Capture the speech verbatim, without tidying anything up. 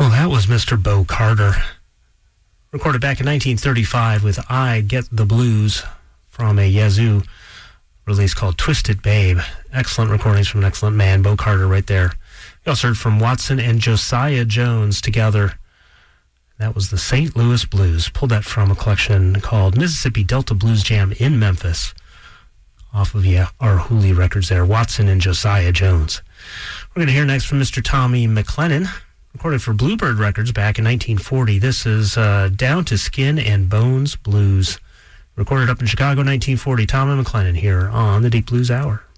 Well, that was Mister Bo Carter. Recorded back in nineteen thirty-five with I Get the Blues from a Yazoo release called Twisted Babe. Excellent recordings from an excellent man, Bo Carter, right there. We also heard from Watson and Josiah Jones together. That was the Saint Louis Blues. Pulled that from a collection called Mississippi Delta Blues Jam in Memphis. Off of yeah, our Hooley records there. Watson and Josiah Jones. We're going to hear next from Mister Tommy McLennan. Recorded for Bluebird Records back in nineteen forty. This is uh, Down to Skin and Bones Blues. Recorded up in Chicago, nineteen forty. Tommy McLennan here on the Deep Blues Hour.